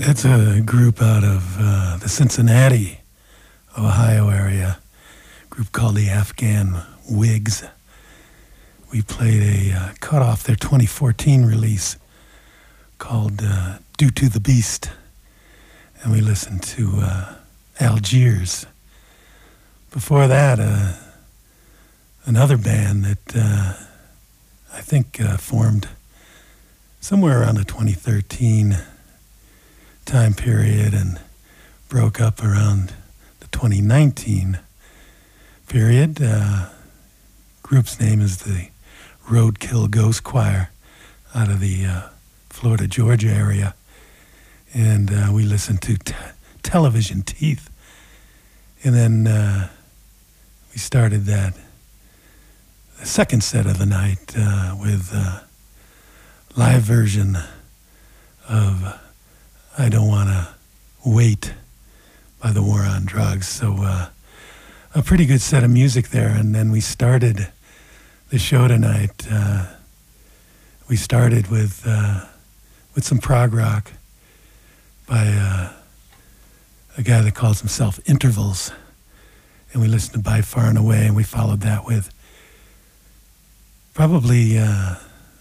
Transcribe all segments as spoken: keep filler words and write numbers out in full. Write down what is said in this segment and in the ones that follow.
It's a group out of uh, the Cincinnati, Ohio area, a group called the Afghan Wigs. We played a uh, cut off their twenty fourteen release called uh, Due to the Beast, and we listened to uh, Algiers. Before that, uh, another band that uh, I think uh, formed somewhere around the twenty thirteen time period and broke up around the twenty nineteen period. Uh, group's name is the Roadkill Ghost Choir out of the uh, Florida, Georgia area. And uh, we listened to t- Television Teeth. And then uh, we started that the second set of the night uh, with a live version of I Don't Wanna Wait by the War on Drugs. So uh, a pretty good set of music there. And then we started the show tonight. Uh, we started with uh, with some prog rock by uh, a guy that calls himself Intervals. And we listened to By Far and Away, and we followed that with probably uh,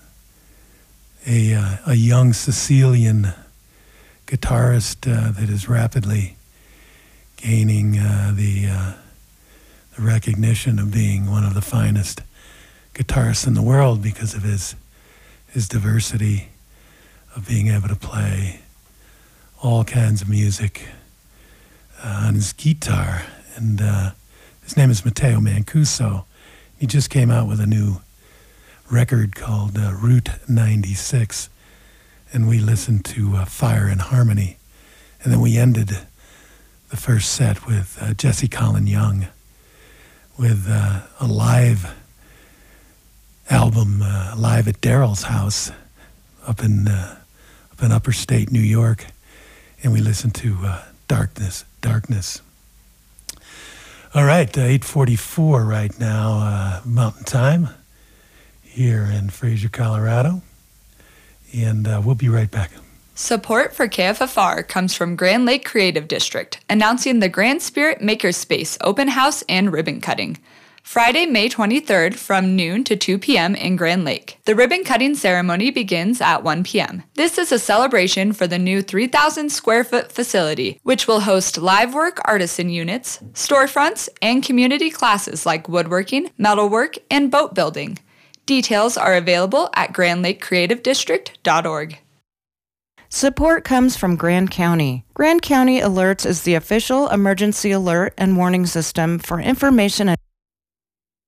a, uh, a young Sicilian guitarist uh, that is rapidly gaining uh, the, uh, the recognition of being one of the finest guitarists in the world because of his his diversity of being able to play all kinds of music uh, on his guitar. And uh, his name is Matteo Mancuso. He just came out with a new record called uh, Route ninety-six, and we listened to uh, Fire and Harmony. And then we ended the first set with uh, Jesse Colin Young with uh, a live album, uh, live at Daryl's house up in uh, up in upper state New York. And we listened to uh, Darkness, Darkness. All right, uh, eight forty-four right now, uh, Mountain Time here in Fraser, Colorado. And uh, we'll be right back. Support for K F F R comes from Grand Lake Creative District, announcing the Grand Spirit Makerspace open house and ribbon cutting. Friday, May twenty-third from noon to two p.m. in Grand Lake. The ribbon cutting ceremony begins at one p.m. This is a celebration for the new three thousand square foot facility, which will host live work artisan units, storefronts, and community classes like woodworking, metalwork, and boat building. Details are available at grand lake creative district dot org. Support comes from Grand County. Grand County Alerts is the official emergency alert and warning system for information and